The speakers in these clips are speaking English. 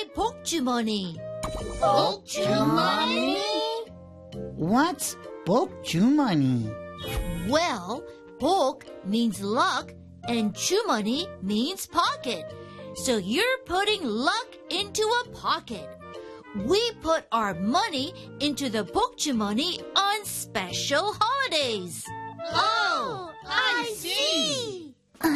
buy Pokemon. Pokemon? What's Pokemon? Well, Pok means luck and Chumani means pocket. So you're putting luck into a pocket. We put our money into the Pokemon on special holidays. Oh, I see.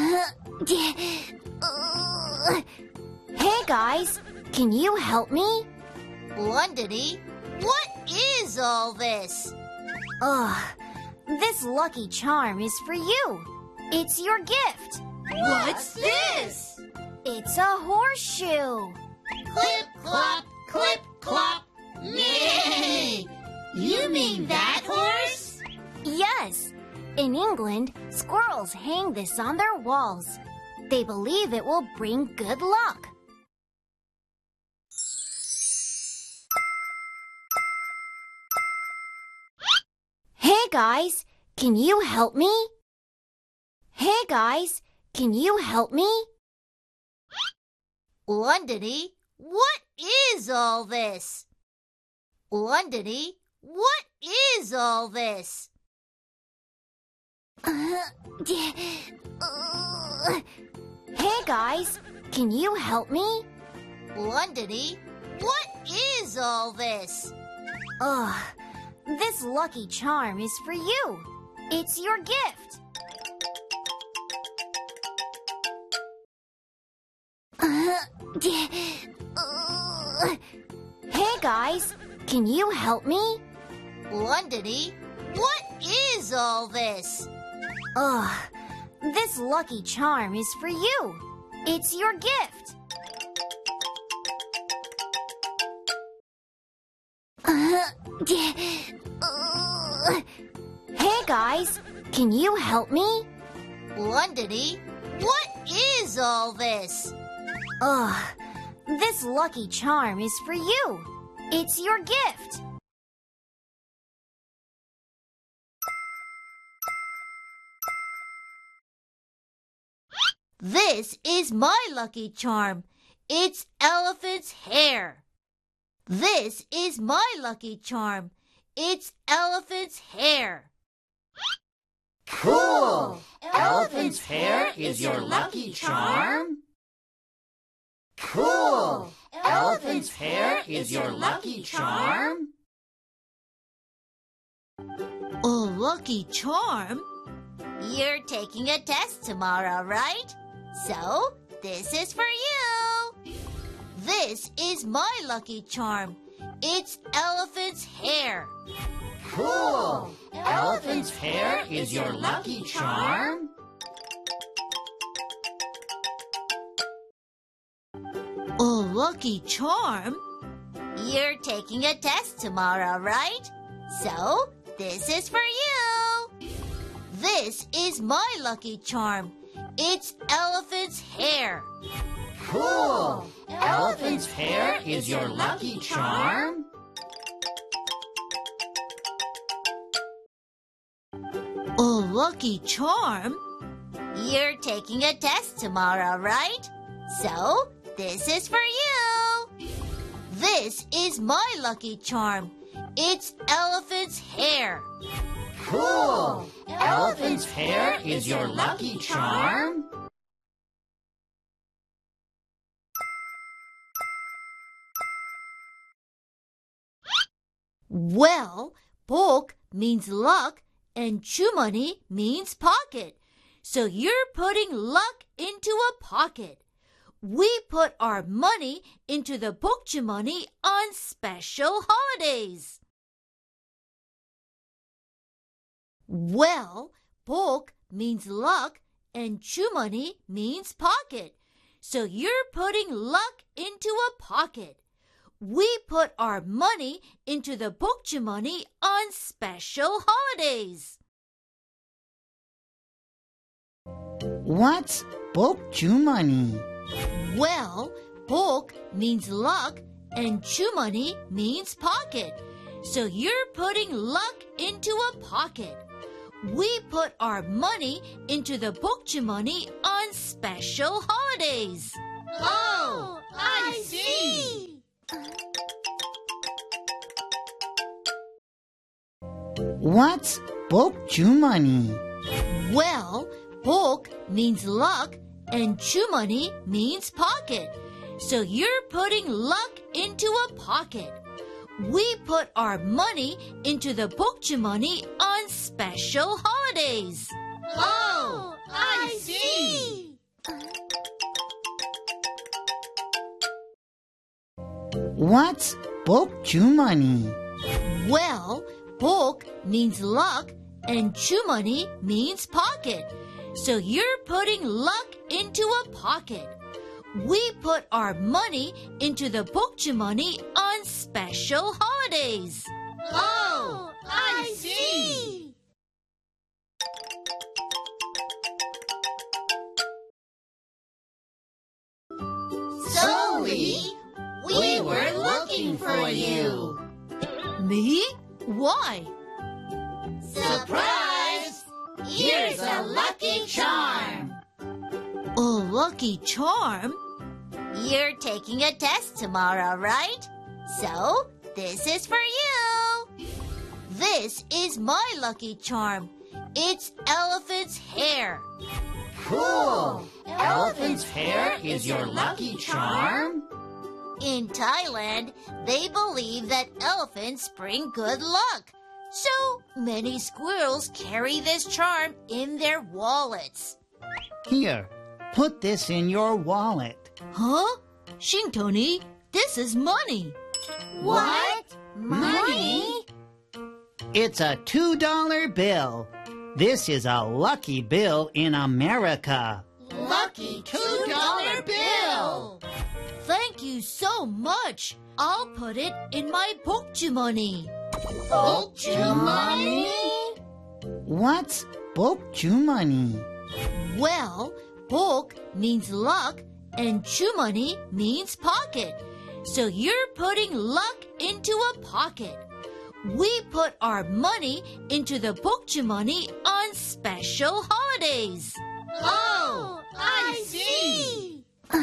Hey guys, can you help me? Londony, what is all this? This lucky charm is for you. It's your gift. What's this? It's a horseshoe. Clip, clop, clip, clop. Nay! You mean that horse? Yes. In England, squirrels hang this on their walls. They believe it will bring good luck. Hey guys, can you help me? Hey guys, can you help me? Londony, what is all this? Londony, what is all this? Hey guys, can you help me? Londony, what is all this? This lucky charm is for you. It's your gift. Hey guys, can you help me? Londony, what is all this? This lucky charm is for you. It's your gift. Hey guys, can you help me? Londony, what is all this? This lucky charm is for you. It's your gift. This is my lucky charm. It's elephant's hair. This is my lucky charm. It's elephant's hair. Cool! Elephant's hair is your lucky charm? Cool! Elephant's hair is your lucky charm? A lucky charm? You're taking a test tomorrow, right? So, this is for you. This is my lucky charm. It's elephant's hair. Cool! Elephant's hair is your lucky charm? A lucky charm? You're taking a test tomorrow, right? So, this is for you. This is my lucky charm. It's elephant's hair. Cool! Elephant's hair is your lucky charm? A lucky charm? You're taking a test tomorrow, right? So, this is for you. This is my lucky charm. It's elephant's hair. Cool! Elephant's hair is your lucky charm? Well, Pok means luck and Chumani means pocket. So you're putting luck into a pocket. We put our money into the Pokemon on special holidays. Well, Pok means luck and Chumani means pocket. So you're putting luck into a pocket. We put our money into the Pokemon on special holidays. What's Pokemon? Well, Pok means luck and Chumani means pocket. So you're putting luck into a pocket. We put our money into the Pokemon on special holidays. Oh, I see. What's Bokjumani? Well, Bok means luck and Chumani means pocket. So you're putting luck into a pocket. We put our money into the Bokjumani on special holidays. Oh, I see. What's Bokjumani? Well, Bok means luck and Chumani means pocket. So you're putting luck into a pocket. We put our money into the Bokjumani on special holidays. Oh, I see. Zoe, we were looking for you. Me? Why? Surprise! Here's a lucky charm. A lucky charm? You're taking a test tomorrow, right? So, this is for you. This is my lucky charm. It's elephant's hair. Cool. Elephant's hair is your lucky charm? In Thailand, they believe that elephants bring good luck. So many squirrels carry this charm in their wallets. Here, put this in your wallet. Huh? Shintoni, this is money. What? Money? It's a $2 bill. This is a lucky bill in America. Lucky $2 bill. Thank you so much. I'll put it in my Bokjumani. Bokjumani? What's Bokjumani? Well, Bok means luck and Chumani means pocket. So you're putting luck into a pocket. We put our money into the Bokjumani on special holidays. Oh, I see.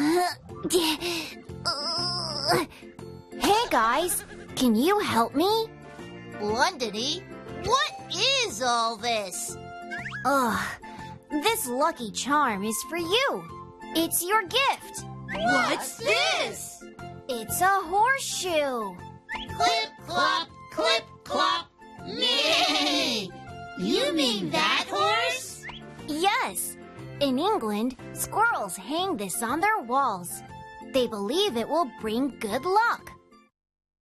Hey guys, can you help me? Londony, what is all this? Ugh, this lucky charm is for you. It's your gift. What's this? It's a horseshoe. Clip, clop, clip, clop. Nay! You mean that horse? Yes. In England, squirrels hang this on their walls. They believe it will bring good luck.